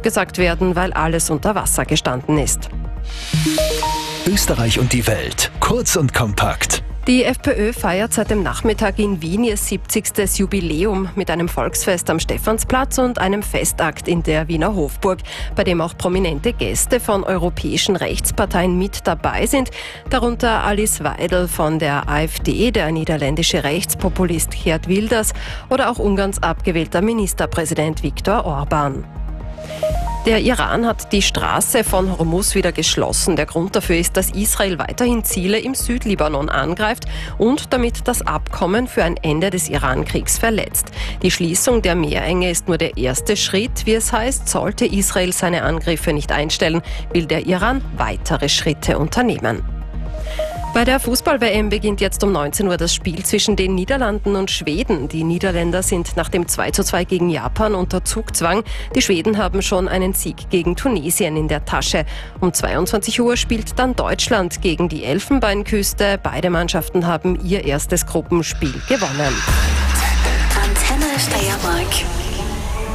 abgesagt werden, weil alles unter Wasser gestanden ist. Österreich und die Welt. Kurz und kompakt. Die FPÖ feiert seit dem Nachmittag in Wien ihr 70. Jubiläum mit einem Volksfest am Stephansplatz und einem Festakt in der Wiener Hofburg, bei dem auch prominente Gäste von europäischen Rechtsparteien mit dabei sind, darunter Alice Weidel von der AfD, der niederländische Rechtspopulist Geert Wilders oder auch Ungarns abgewählter Ministerpräsident Viktor Orbán. Der Iran hat die Straße von Hormuz wieder geschlossen. Der Grund dafür ist, dass Israel weiterhin Ziele im Südlibanon angreift und damit das Abkommen für ein Ende des Iran-Kriegs verletzt. Die Schließung der Meerenge ist nur der erste Schritt. Wie es heißt, sollte Israel seine Angriffe nicht einstellen, will der Iran weitere Schritte unternehmen. Bei der Fußball-WM beginnt jetzt um 19 Uhr das Spiel zwischen den Niederlanden und Schweden. Die Niederländer sind nach dem 2:2 gegen Japan unter Zugzwang. Die Schweden haben schon einen Sieg gegen Tunesien in der Tasche. Um 22 Uhr spielt dann Deutschland gegen die Elfenbeinküste. Beide Mannschaften haben ihr erstes Gruppenspiel gewonnen. Antenne Steiermark.